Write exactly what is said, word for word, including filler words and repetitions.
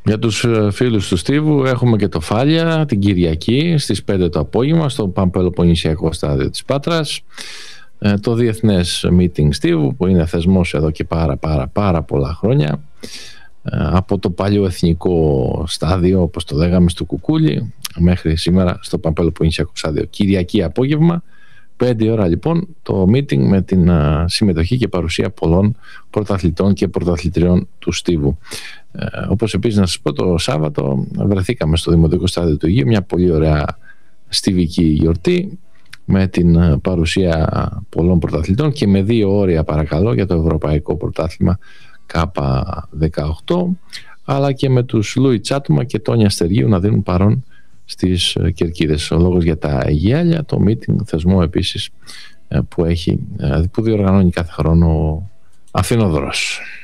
Για τους φίλους του Στίβου έχουμε και το Φάλια την Κυριακή στις πέντε το απόγευμα στο Πανπελοποννησιακό στάδιο της Πάτρας, το διεθνές meeting Στίβου που είναι θεσμός εδώ και πάρα πάρα πάρα πολλά χρόνια, από το παλιό εθνικό στάδιο όπως το λέγαμε στο Κουκούλι μέχρι σήμερα στο Πανπελοποννησιακό στάδιο. Κυριακή απόγευμα πέντε ώρα λοιπόν το meeting με την συμμετοχή και παρουσία πολλών πρωταθλητών και πρωταθλητριών του Στίβου. Ε, όπως επίσης να σας πω, το Σάββατο βρεθήκαμε στο Δημοτικό Στάδιο του Αιγείου, μια πολύ ωραία στιβική γιορτή με την παρουσία πολλών πρωταθλητών και με δύο όρια παρακαλώ για το Ευρωπαϊκό Πρωτάθλημα Κάπα δεκαοκτώ, αλλά και με τους Λούι Τσάτουμα και Τόνια Στεργίου να δίνουν παρόν στις κερκίδες. Ο λόγος για τα Αιγιάλια, το meeting θεσμό επίσης που, έχει, που διοργανώνει κάθε χρόνο ο Αθηνόδωρος.